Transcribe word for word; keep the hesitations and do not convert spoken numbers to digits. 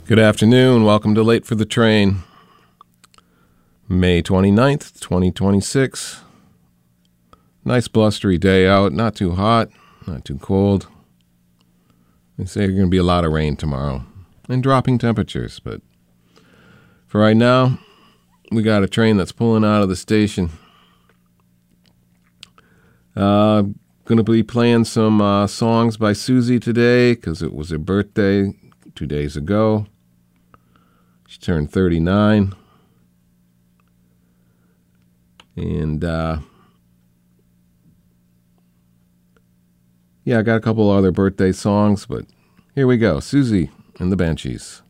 Good afternoon. Welcome to Late for the Train. May twenty-ninth, twenty twenty-six. Nice blustery day out. Not too hot, not too cold. They say there's going to be a lot of rain tomorrow and dropping temperatures. But for right now, we got a train that's pulling out of the station. Uh, going to be playing some uh, songs by Susie today because it was her birthday two days ago. She turned thirty-nine. And, uh, yeah, I got a couple other birthday songs, but here we go. Susie and the Banshees.